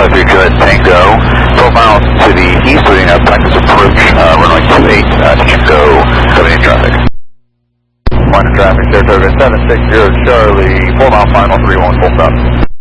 3, go ahead, Tango. 12 miles to the east, leading up practice approach, runway 28, Tango, coming in traffic. Minor traffic, Saratoga 760 Charlie, 4 mile final, 31 full stop.